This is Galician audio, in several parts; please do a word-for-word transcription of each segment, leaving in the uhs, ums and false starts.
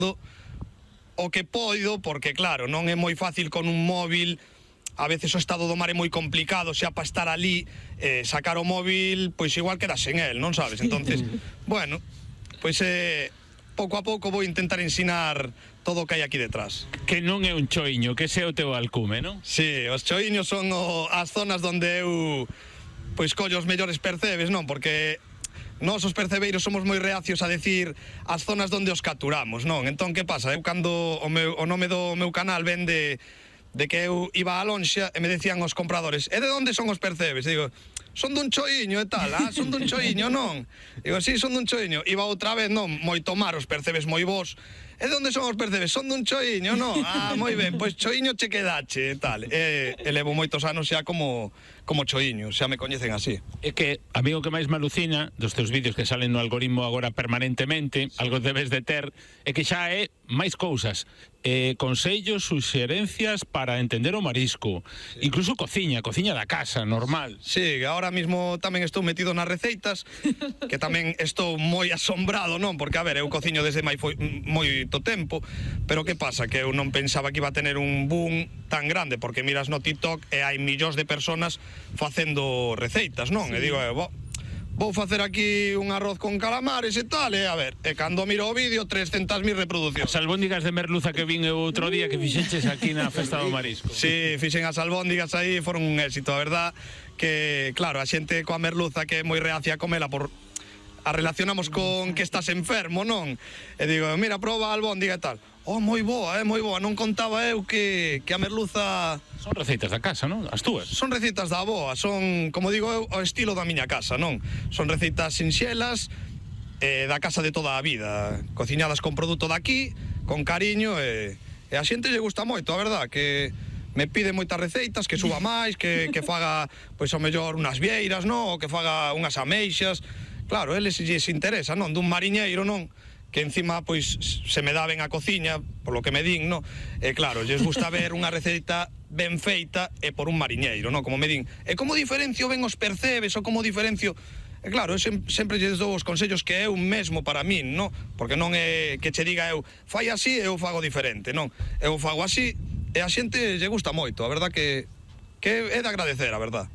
o que poido, porque claro, non é moi fácil con un móvil, a veces o estado do mar é moi complicado, xa para estar ali, eh, sacar o móvil, pois igual quedas en el, non sabes? Entonces, bueno, pois eh, pouco a pouco vou intentar ensinar todo o que hai aquí detrás. Que non é un choiño, que ese é o teu alcume, non? Sí, os choiños son o, as zonas onde eu pois collo os mellores percebes, non? Porque nós os percebeiros somos moi reacios a decir as zonas onde os capturamos, non? Entón, que pasa? Eu cando o, meu, o nome do meu canal vende de que eu iba a lonxa e me decían os compradores, e de onde son os percebes? E digo, son dun choiño e tal, ah, son dun choiño, non? Digo, sí, son dun choiño. Iba outra vez, non, moito mar, os percebes moi vos. E de onde son os percebes? Son dun choiño, non? Ah, moi ben, pois choiño che quedache e tal. E, e levo moitos anos xa como, como choiño, xa me coñecen así. É que a mí o que máis me alucina dos teus vídeos que salen no algoritmo agora permanentemente, algo debes de ter, é que xa é máis cousas. Eh, consellos, suxerencias para entender o marisco, sí. Incluso cociña, cociña da casa, normal. Sí, ahora mismo tamén estou metido nas receitas, que tamén estou moi asombrado, non? Porque, a ver, eu cociño desde moi, moito tempo, pero que pasa? Que eu non pensaba que iba a tener un boom tan grande, porque miras no TikTok e hai millóns de personas facendo receitas, non? Sí. E digo, eh, bo, vou facer aquí un arroz con calamares e tal, e a ver, e cando miro o vídeo, trescentas mil reproduccións. As albóndigas de merluza que vin eu outro día que fixeches aquí na Festa do Marisco. Sí, fixen as albóndigas aí, foron un éxito, a verdad, que, claro, a xente coa merluza que é moi reacia a comela por... a relacionamos con que estás enfermo, non? E digo, mira, proba a albóndiga e tal. Oh, moi boa, eh, moi boa, non contaba eu que, que a merluza... Son receitas da casa, non? As túas? Son receitas da avoa, son, como digo eu, o estilo da miña casa, non? Son receitas sinxelas, eh, da casa de toda a vida, cociñadas con produto daqui, con cariño, e, e a xente lle gusta moito, a verdad, que me pide moitas receitas, que suba máis, que, que faga, pois, ao mellor, unhas vieiras, non? Ou que faga unhas ameixas. Claro, eles lles interesa, non? Dun mariñeiro, non? Que encima, pois, se me dá ben a cociña, por lo que me din, non? E claro, lles gusta ver unha receita ben feita e por un mariñeiro, non? Como me din, e como diferencio ben os percebes, ou como diferencio... E claro, eu sempre lles dou os consellos que é un mesmo para min, non? Porque non é que che diga eu, fai así e eu fago diferente, non? Eu fago así e a xente lle gusta moito, a verdad que, que é de agradecer, a verdad.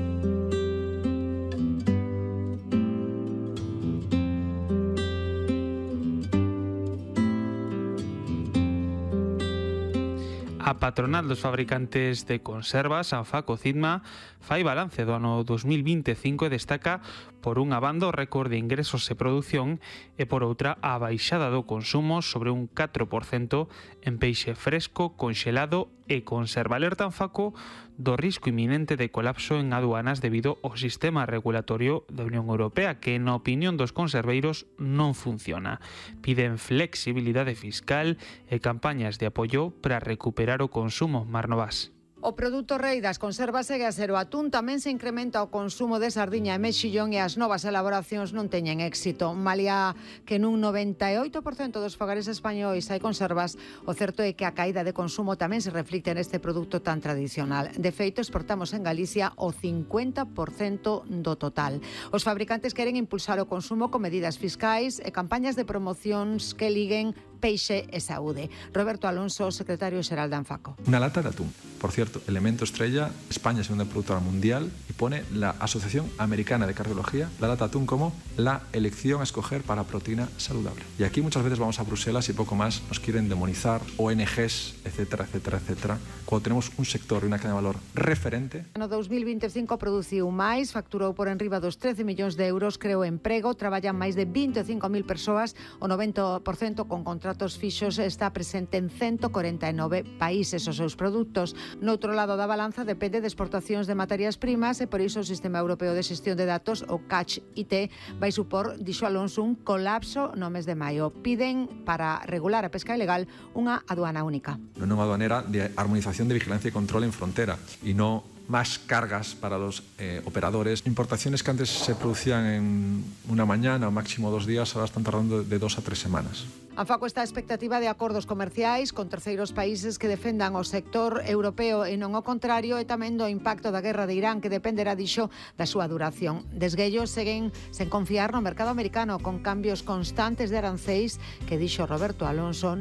A patronal dos fabricantes de conservas, a Facocitma, fai balance do ano dos mil vinte e cinco e destaca por unha banda o récord de ingresos e produción e por outra a baixada do consumo sobre un catro por cento en peixe fresco, conxelado e conserva. Alertan Faco do risco inminente de colapso en aduanas debido ao sistema regulatorio da Unión Europea que, na opinión dos conserveiros, non funciona. Piden flexibilidade fiscal e campañas de apoio para recuperar o consumo. Mar Novas. O produto rei das conservas segue a ser o atún, tamén se incrementa o consumo de sardiña e mexillón e as novas elaboracións non teñen éxito. Malia que nun noventa e oito por cento dos fogares españois hai conservas, o certo é que a caída de consumo tamén se reflicte neste produto tan tradicional. De feito, exportamos en Galicia o cincuenta por cento do total. Os fabricantes queren impulsar o consumo con medidas fiscais e campañas de promocións que liguen peixe e saúde. Roberto Alonso, secretario xeral da Anfaco. Una lata de atún. Por cierto, elemento estrella, España es segunda productora mundial y pone la Asociación Americana de Cardiología la lata de atún como la elección a escoger para proteína saludable. Y aquí muchas veces vamos a Bruselas y poco más nos quieren demonizar, O N Ges, etcétera, etcétera, etcétera, cuando tenemos un sector y una cadena de valor referente. No dos mil vinte e cinco produciu máis, facturou por enriba dos trece millóns de euros, creou emprego, traballan máis de vinte e cinco mil persoas, o noventa por cento con contratos fixos, está presente en ciento cuarenta e nove países. Os seus produtos noutro lado da balanza depende de exportacións de materias primas e por iso o Sistema Europeo de Xestión de Datos, o Catch I T, vai supor, dixo Alonso, un colapso no mes de maio. Piden para regular a pesca ilegal unha aduana única. Una nueva aduanera de armonización de vigilancia y control en frontera y no más cargas para los eh, operadores. Importaciones que antes se producían en una mañana o máximo dos días, ahora están tardando de dos a tres semanas. Anfaco está a expectativa de acordos comerciais con terceiros países que defendan o sector europeo e non o contrario, e tamén do impacto da guerra de Irán, que dependerá, dixo, da súa duración. Desguellos seguen sen confiar no mercado americano con cambios constantes de aranceis que, dixo Roberto Alonso,